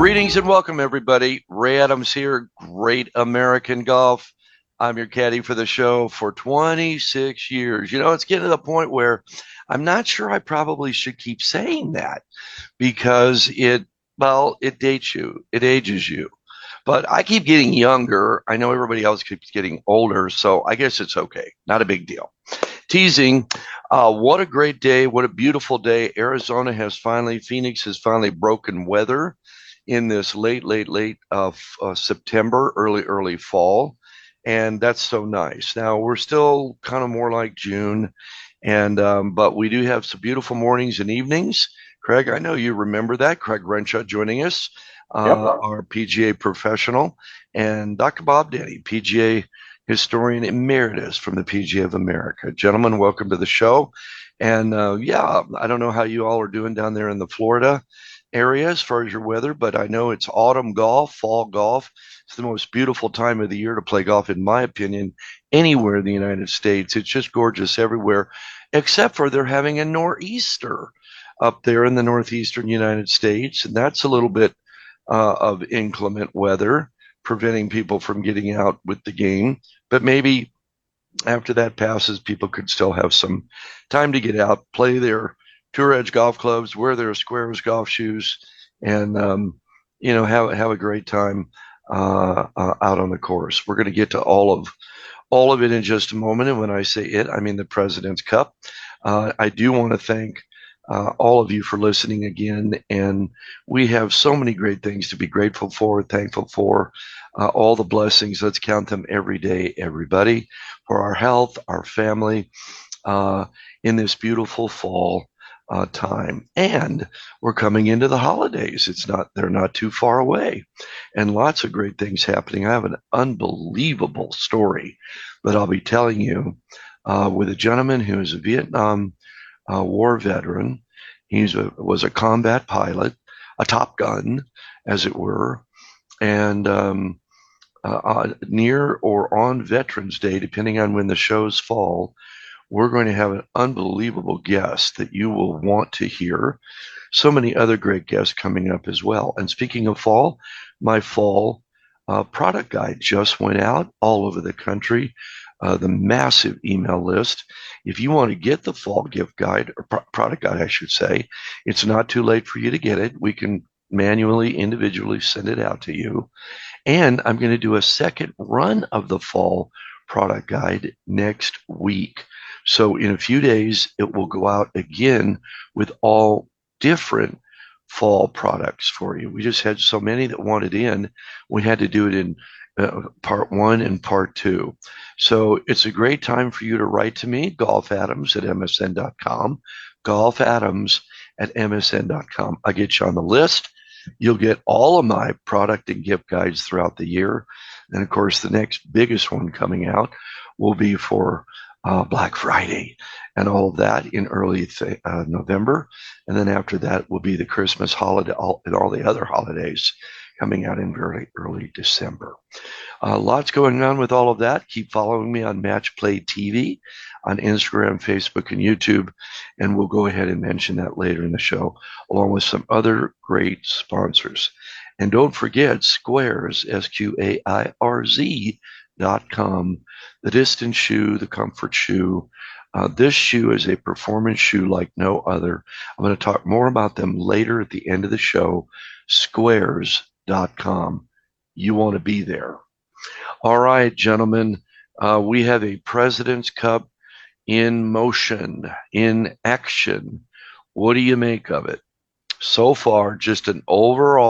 Greetings and welcome, everybody. Ray Adams here, Great American Golf. I'm your caddy for the show for 26 years. It's getting to the point where I'm not sure I probably should keep saying that because it dates you, it ages you. But I keep getting younger. I know everybody else keeps getting older, so I guess it's okay. Not a big deal. Teasing. What a great day. What a beautiful day. Phoenix has finally broken weather in this late September, early fall. And that's so nice. Now we're still kind of more like June, but we do have some beautiful mornings and evenings. Craig, I know you remember that. Craig Renshaw joining us, Yep. our PGA professional, and Dr. Bob Denny, PGA historian emeritus from the PGA of America. Gentlemen, welcome to the show. And yeah, I don't know how you all are doing down there in the Florida area as far as your weather, but I know it's autumn golf, fall golf. It's the most beautiful time of the year to play golf, in my opinion, anywhere in the United States. It's just gorgeous everywhere, except for they're having a nor'easter up there in the northeastern United States, and that's a little bit of inclement weather, preventing people from getting out with the game. But maybe after that passes, people could still have some time to get out, play their tour edge golf clubs, wear their squares golf shoes, and have a great time out on the course. We're going to get to all of it in just a moment, and when I say it, I mean the President's Cup. I do want to thank all of you for listening again, and we have so many great things to be grateful for, thankful for. All the blessings, let's count them every day, everybody, for our health, our family, in this beautiful fall time. And we're coming into the holidays. They're not too far away, and lots of great things happening. I have an unbelievable story that I'll be telling you with a gentleman who is a Vietnam war veteran. Was a combat pilot, a Top Gun, as it were, and near or on Veterans Day, depending on when the shows fall, we're going to have an unbelievable guest that you will want to hear. So many other great guests coming up as well. And speaking of fall, my fall product guide just went out all over the country, the massive email list. If you want to get the fall gift guide, or product guide, I should say, it's not too late for you to get it. We can manually, individually send it out to you. And I'm going to do a second run of the fall product guide next week. So in a few days, it will go out again with all different fall products for you. We just had so many that wanted in. We had to do it in part one and part two. So it's a great time for you to write to me, golfadams@msn.com, golfadams@msn.com. I get you on the list. You'll get all of my product and gift guides throughout the year. And of course, the next biggest one coming out will be for Black Friday and all of that in early November. And then after that will be the Christmas holiday and all the other holidays coming out in very early December. Lots going on with all of that. Keep following me on Match Play TV on Instagram, Facebook, and YouTube. And we'll go ahead and mention that later in the show, along with some other great sponsors. And don't forget Squares, SQAIRZ.com, the distance shoe, the comfort shoe. This shoe is a performance shoe like no other. I'm going to talk more about them later at the end of the show. Squares.com. You want to be there. All right, gentlemen, we have a President's Cup in motion, in action. What do you make of it? So far, just an overall